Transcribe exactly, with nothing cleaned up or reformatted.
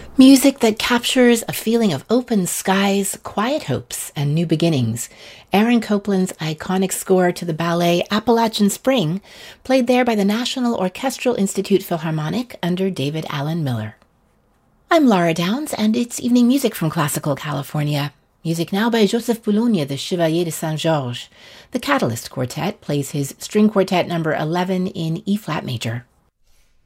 Music that captures a feeling of open skies, quiet hopes, and new beginnings. Aaron Copland's iconic score to the ballet Appalachian Spring, played there by the National Orchestral Institute Philharmonic under David Allen Miller. I'm Laura Downs, and it's evening music from Classical California. Music now by Joseph Boulogne, the Chevalier de Saint-Georges. The Catalyst Quartet plays his String Quartet number eleven in E-flat major.